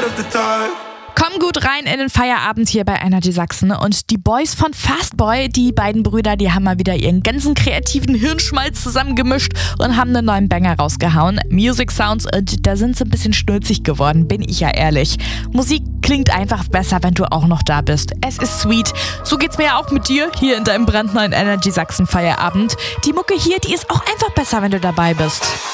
out of the dark. Komm gut rein in den Feierabend hier bei Energy Sachsen. Und die Boys von Fastboy, die beiden Brüder, die haben mal wieder ihren ganzen kreativen Hirnschmalz zusammengemischt und haben einen neuen Banger rausgehauen. Music Sounds, und da sind sie ein bisschen schnulzig geworden, bin ich ja ehrlich. Musik klingt einfach besser, wenn du auch noch da bist. Es ist sweet. So geht's mir ja auch mit dir hier in deinem brandneuen Energy Sachsen Feierabend. Die Mucke hier, die ist auch einfach besser, wenn du dabei bist.